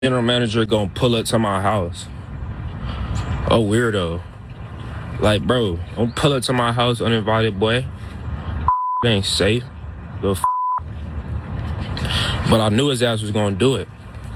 general manager gonna pull up to my house. Oh, weirdo. Like, bro, don't pull up to my house uninvited, boy. It ain't safe. The But I knew his ass was gonna do it.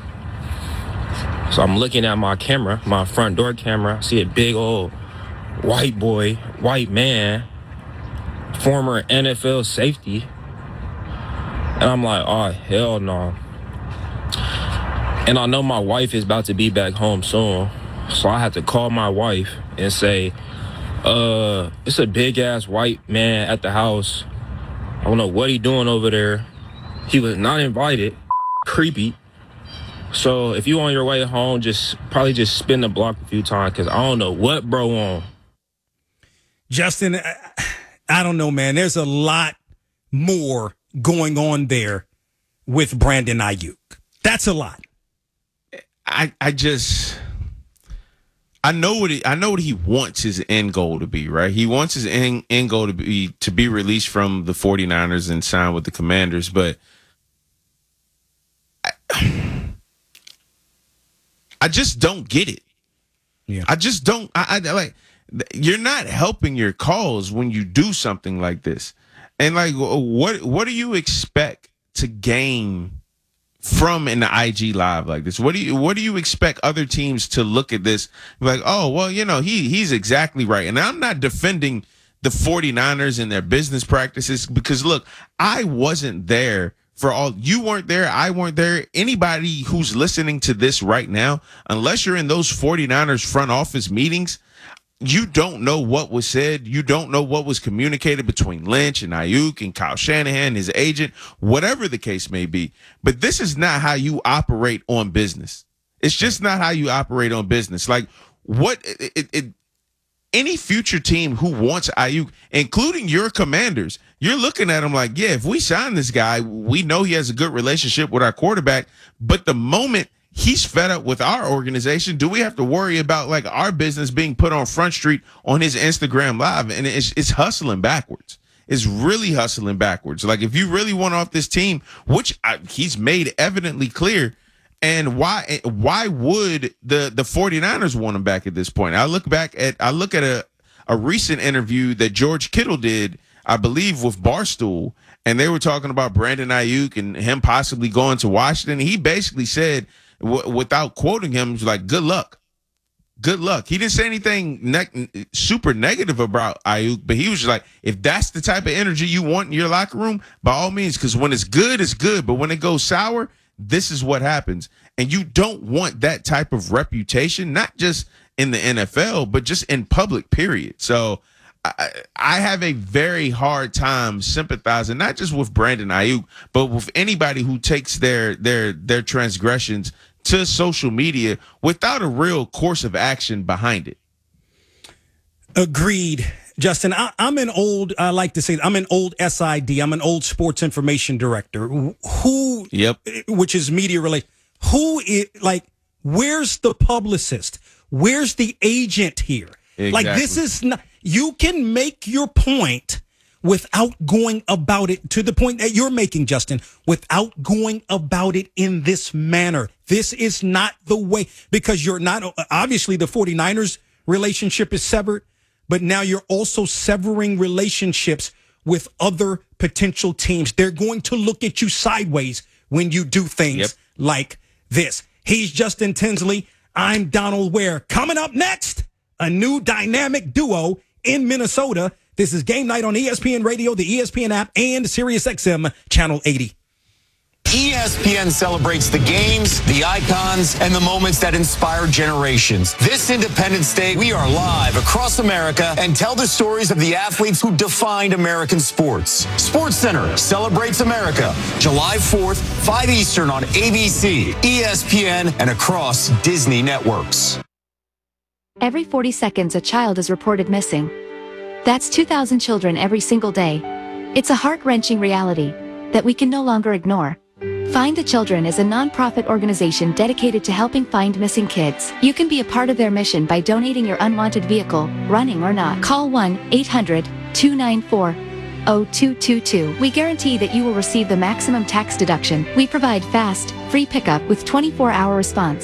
So I'm looking at my camera, my front door camera. I see a big old white boy, white man, former NFL safety. And I'm like, oh, hell no. And I know my wife is about to be back home soon. So I had to call my wife and say, it's a big ass white man at the house. I don't know what he doing over there. He was not invited. Creepy. So if you on your way home, probably just spin the block a few times, because I don't know what bro on. Justin, I don't know, man. There's a lot more going on there with Brandon Aiyuk. That's a lot. I know what he wants his end goal to be, right? He wants his end goal to be released from the 49ers and sign with the Commanders, but I just don't get it. Yeah. I just don't. I like, you're not helping your cause when you do something like this. And like, what do you expect to gain from an IG live like this? What do you expect other teams to look at this and be like, oh, well, he's exactly right. And I'm not defending the 49ers and their business practices, because look, I wasn't there for all. You weren't there. I weren't there. Anybody who's listening to this right now, unless you're in those 49ers front office meetings, you don't know what was said. You don't know what was communicated between Lynch and Aiyuk and Kyle Shanahan, his agent, whatever the case may be. But this is not how you operate on business. It's just not how you operate on business. Like, any future team who wants Aiyuk, including your Commanders, you're looking at him like, yeah, if we sign this guy, we know he has a good relationship with our quarterback. But the moment he's fed up with our organization, do we have to worry about like our business being put on Front Street on his Instagram live? And it's hustling backwards. It's really hustling backwards. Like, if you really want off this team, which he's made evidently clear, and why would the 49ers want him back at this point? I look at a recent interview that George Kittle did, I believe, with Barstool, and they were talking about Brandon Aiyuk and him possibly going to Washington. He basically said, without quoting him, was like, good luck. Good luck. He didn't say anything super negative about Aiyuk, but he was just like, if that's the type of energy you want in your locker room, by all means, because when it's good, it's good. But when it goes sour, this is what happens. And you don't want that type of reputation, not just in the NFL, but just in public, period. So I have a very hard time sympathizing, not just with Brandon Aiyuk, but with anybody who takes their transgressions to social media without a real course of action behind it. Agreed, Justin. I'm an old SID. I'm an old sports information director. Which is media related. Where's the publicist? Where's the agent here? Exactly. Like, this is not, you can make your point without going about it to the point that you're making, Justin, without going about it in this manner. This is not the way, because you're not, obviously the 49ers relationship is severed, but now you're also severing relationships with other potential teams. They're going to look at you sideways when you do things like this. He's Justin Tinsley. I'm Donald Ware. Coming up next, a new dynamic duo in Minnesota. This is Game Night on ESPN Radio, the ESPN app, and SiriusXM Channel 80. ESPN celebrates the games, the icons, and the moments that inspire generations. This Independence Day, we are live across America and tell the stories of the athletes who defined American sports. SportsCenter celebrates America, July 4th, 5 Eastern on ABC, ESPN, and across Disney networks. Every 40 seconds, a child is reported missing. That's 2,000 children every single day. It's a heart-wrenching reality that we can no longer ignore. Find the Children is a non-profit organization dedicated to helping find missing kids. You can be a part of their mission by donating your unwanted vehicle, running or not. Call 1-800-294 0222. We guarantee that you will receive the maximum tax deduction. We provide fast, free pickup with 24-hour response.